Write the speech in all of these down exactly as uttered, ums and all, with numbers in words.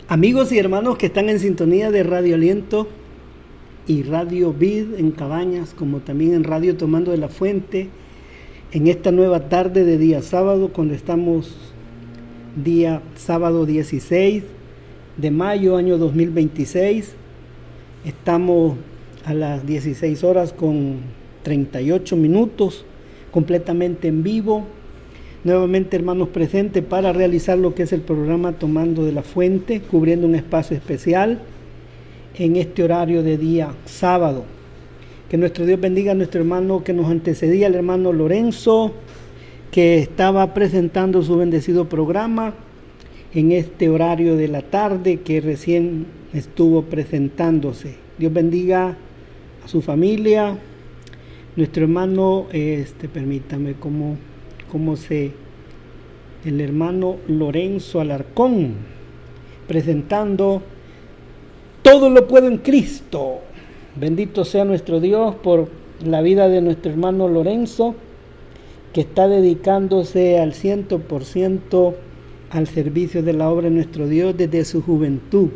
Amigos y hermanos que están en sintonía de Radio Aliento y Radio Vid en Cabañas, como también en Radio Tomando de la Fuente, en esta nueva tarde de día sábado, cuando estamos día sábado dieciséis de mayo, año dos mil veintiséis. Estamos a las dieciséis horas con treinta y ocho minutos, completamente en vivo. Nuevamente, hermanos, presentes para realizar lo que es el programa Tomando de la Fuente, cubriendo un espacio especial en este horario de día sábado. Que nuestro Dios bendiga a nuestro hermano que nos antecedía, el hermano Lorenzo, que estaba presentando su bendecido programa en este horario de la tarde que recién estuvo presentándose. Dios bendiga a su familia. Nuestro hermano, este, permítame, como... como se el hermano Lorenzo Alarcón, presentando Todo lo puedo en Cristo. Bendito sea nuestro Dios por la vida de nuestro hermano Lorenzo, que está dedicándose al ciento por ciento al servicio de la obra de nuestro Dios desde su juventud.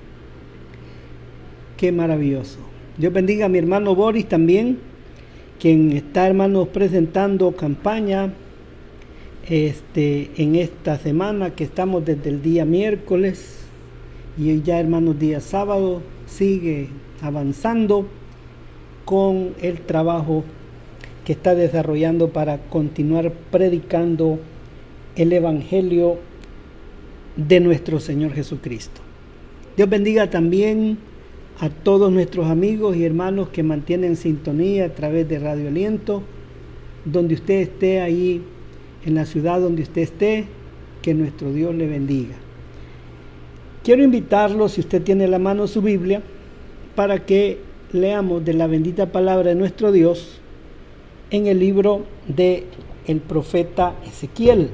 Qué maravilloso. Dios bendiga a mi hermano Boris también, quien está, hermanos, presentando campaña Este, en esta semana que estamos desde el día miércoles y ya, hermanos, día sábado sigue avanzando con el trabajo que está desarrollando para continuar predicando el evangelio de nuestro Señor Jesucristo. Dios bendiga también a todos nuestros amigos y hermanos que mantienen sintonía a través de Radio Aliento, donde usted esté ahí, en la ciudad donde usted esté, que nuestro Dios le bendiga. Quiero invitarlo, si usted tiene a la mano su Biblia, para que leamos de la bendita palabra de nuestro Dios en el libro de el profeta Ezequiel.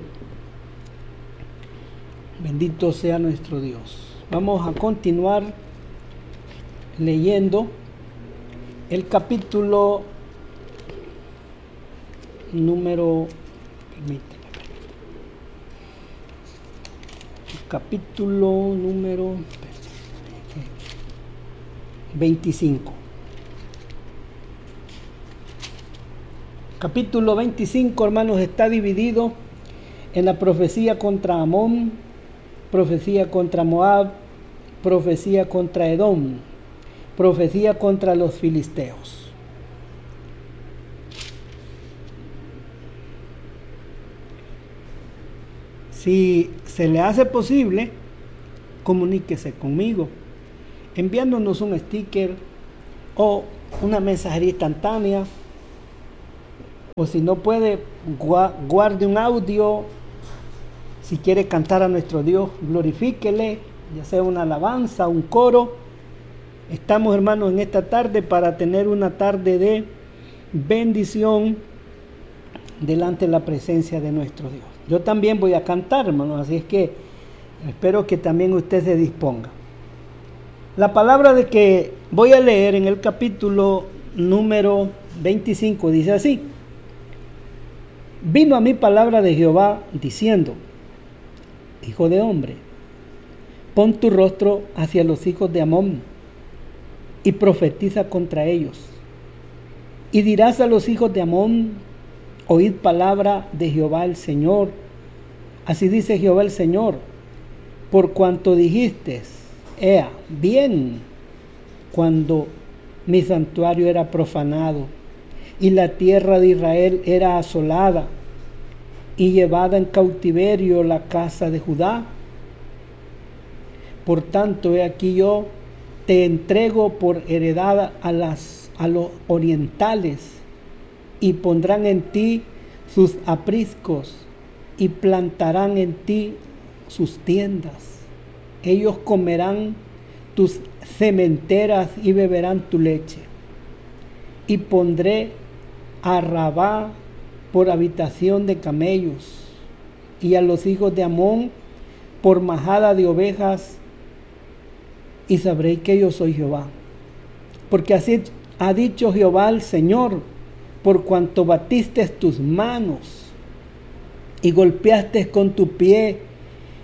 Bendito sea nuestro Dios. Vamos a continuar leyendo el capítulo número Permíteme, capítulo número veinticinco. Capítulo veinticinco, hermanos, está dividido en la profecía contra Amón, profecía contra Moab, profecía contra Edom, profecía contra los filisteos. Si se le hace posible, comuníquese conmigo, enviándonos un sticker o una mensajería instantánea, o si no puede, guarde un audio. Si quiere cantar a nuestro Dios, glorifíquele, ya sea una alabanza, un coro. Estamos, hermanos, en esta tarde para tener una tarde de bendición delante de la presencia de nuestro Dios. Yo también voy a cantar, hermanos, así es que espero que también usted se disponga. La palabra de que voy a leer en el capítulo número veinticinco dice así: Vino a mí palabra de Jehová diciendo: Hijo de hombre, pon tu rostro hacia los hijos de Amón y profetiza contra ellos. Y dirás a los hijos de Amón: Oíd palabra de Jehová el Señor. Así dice Jehová el Señor: por cuanto dijiste, ea, bien, cuando mi santuario era profanado y la tierra de Israel era asolada y llevada en cautiverio la casa de Judá. Por tanto, he aquí yo te entrego por heredad a, las, a los orientales, y pondrán en ti sus apriscos y plantarán en ti sus tiendas. Ellos comerán tus sementeras y beberán tu leche. Y pondré a Rabá por habitación de camellos y a los hijos de Amón por majada de ovejas, y sabréis que yo soy Jehová. Porque así ha dicho Jehová el Señor: por cuanto batiste tus manos y golpeaste con tu pie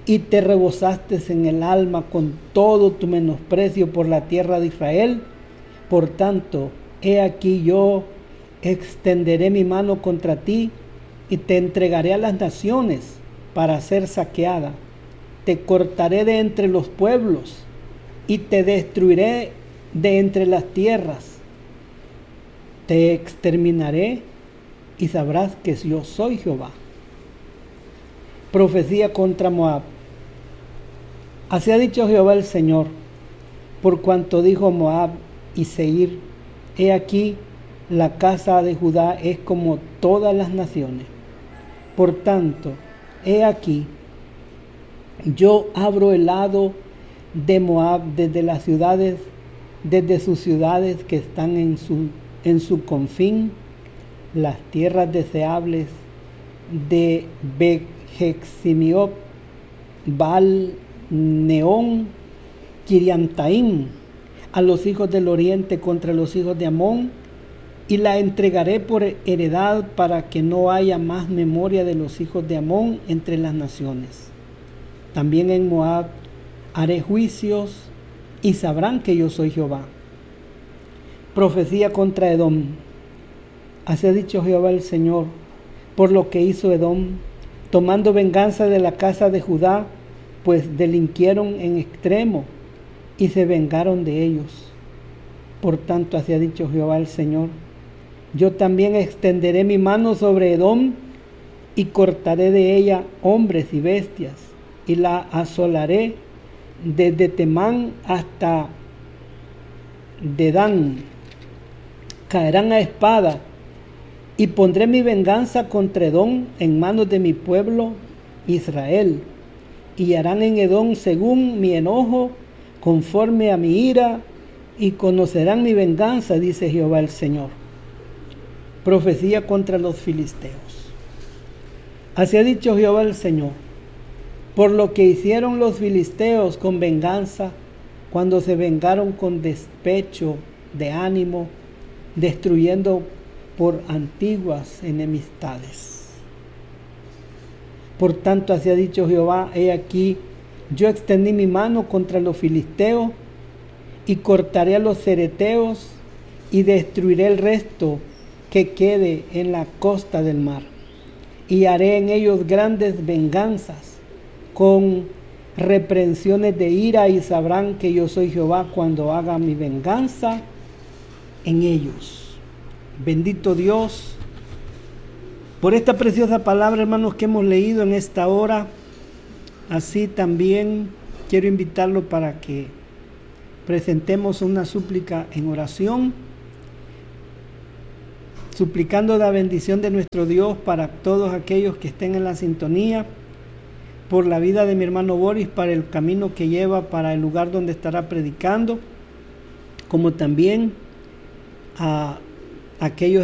y te rebosaste en el alma con todo tu menosprecio por la tierra de Israel. Por tanto, he aquí yo extenderé mi mano contra ti y te entregaré a las naciones para ser saqueada. Te cortaré de entre los pueblos y te destruiré de entre las tierras. Te exterminaré y sabrás que yo soy Jehová. Profecía contra Moab. Así ha dicho Jehová el Señor, por cuanto dijo Moab y Seir, he aquí, la casa de Judá es como todas las naciones. Por tanto, he aquí, yo abro el lado de Moab desde las ciudades, desde sus ciudades que están en su, en su confín, las tierras deseables de Bejeximiot, Baal, Neón, Kiriantaim, a los hijos del oriente contra los hijos de Amón, y la entregaré por heredad para que no haya más memoria de los hijos de Amón entre las naciones. También en Moab haré juicios y sabrán que yo soy Jehová. Profecía contra Edom. Así ha dicho Jehová el Señor, por lo que hizo Edom, tomando venganza de la casa de Judá, pues delinquieron en extremo y se vengaron de ellos. Por tanto, así ha dicho Jehová el Señor, yo también extenderé mi mano sobre Edom y cortaré de ella hombres y bestias y la asolaré desde Temán hasta Dedán. Caerán a espada y pondré mi venganza contra Edom en manos de mi pueblo Israel, y harán en Edom según mi enojo, conforme a mi ira, y conocerán mi venganza, dice Jehová el Señor. Profecía contra los filisteos. Así ha dicho Jehová el Señor, por lo que hicieron los filisteos con venganza, cuando se vengaron con despecho de ánimo, destruyendo por antiguas enemistades. Por tanto, así ha dicho Jehová, he aquí, yo extendí mi mano contra los filisteos y cortaré a los cereteos y destruiré el resto que quede en la costa del mar. Y haré en ellos grandes venganzas con reprensiones de ira, y sabrán que yo soy Jehová cuando haga mi venganza en ellos. Bendito Dios por esta preciosa palabra, hermanos, que hemos leído en esta hora. Así también quiero invitarlo para que presentemos una súplica en oración, suplicando la bendición de nuestro Dios para todos aquellos que estén en la sintonía, por la vida de mi hermano Boris, para el camino que lleva para el lugar donde estará predicando, como también a aquellos